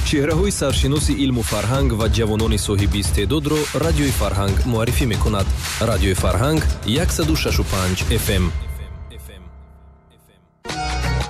чеҳраҳои саршиноси илму фарҳанг ва ҷавонони соҳиби истеъдодро радиои Фарҳанг муаррифӣ мекунад. Радиои Фарҳанг 106.5 FM.